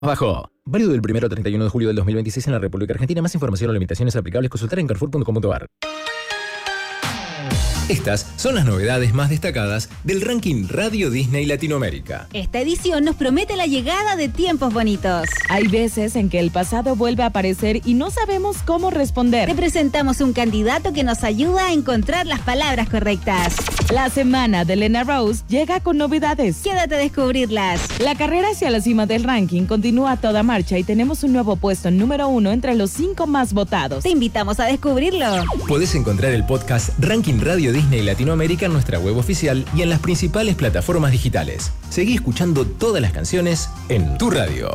Abajo. Válido del 1 al 31 de julio del 2026 en la República Argentina. Más información o limitaciones aplicables consultar en carrefour.com.ar. Estas son las novedades más destacadas del ranking Radio Disney Latinoamérica. Esta edición nos promete la llegada de tiempos bonitos. Hay veces en que el pasado vuelve a aparecer y no sabemos cómo responder. Te presentamos un candidato que nos ayuda a encontrar las palabras correctas. La semana de Lena Rose llega con novedades. Quédate a descubrirlas. La carrera hacia la cima del ranking continúa a toda marcha y tenemos un nuevo puesto número 1 entre los 5 más votados. Te invitamos a descubrirlo. Podés encontrar el podcast Ranking Radio Disney Latinoamérica en nuestra web oficial y en las principales plataformas digitales. Seguí escuchando todas las canciones en tu radio.